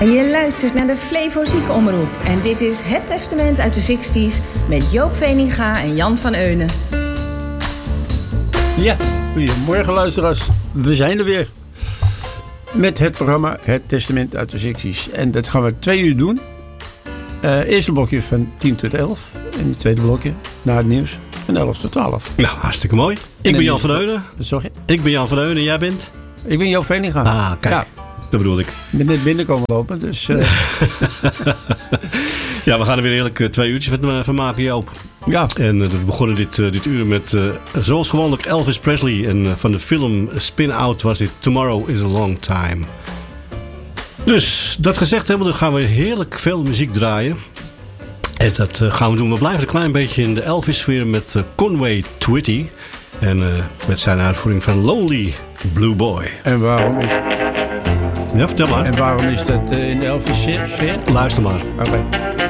Je luistert naar de Flevo Ziekenomroep en dit is Het Testament uit de 60s met Joop Veninga en Jan van Eunen. Ja, goedemorgen luisteraars. We zijn er weer met het programma Het Testament uit de 60s. En dat gaan we 2 uur doen. Eerste blokje van 10 tot 11 en het tweede blokje na het nieuws van 11 tot 12. Nou, hartstikke mooi. Ik ben Jan van Eunen. Sorry? Ik ben Jan van Eunen, jij bent? Ik ben Joop Veninga. Ah, kijk. Ja. Dat bedoel ik. Ik ben net binnenkomen lopen, dus... Ja, we gaan er weer heerlijk 2 uurtjes van maken, Joop. Ja. En we begonnen dit uur met, zoals gewoonlijk, Elvis Presley. En van de film Spin Out was dit Tomorrow is a Long Time. Dus, dat gezegd hebben, dan gaan we heerlijk veel muziek draaien. En dat gaan we doen. We blijven een klein beetje in de Elvis-sfeer met Conway Twitty. En met zijn uitvoering van Lonely Blue Boy. En waarom is... Ja, vertel maar. En waarom is dat in de Elvis-sfeer? Luister maar. Oké.